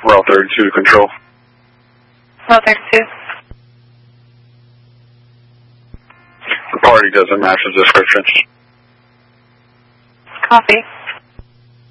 Route 32 control. Route 32. The party doesn't match the description. Copy.